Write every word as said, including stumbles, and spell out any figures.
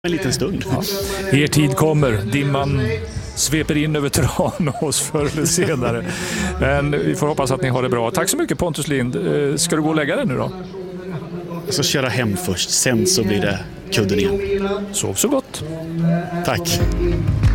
En liten stund. Ja. Er tid kommer. Dimman sveper in över Tranås förr eller senare. Men vi får hoppas att ni har det bra. Tack så mycket, Pontus Lind. Ska du gå och lägga dig nu då? Jag ska köra hem först. Sen så blir det kudden igen. Sov så gott. Tack.